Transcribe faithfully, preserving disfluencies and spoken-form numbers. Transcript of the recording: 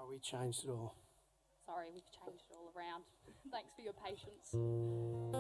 Oh, we changed it all. Sorry, we've changed it all around. Thanks for your patience.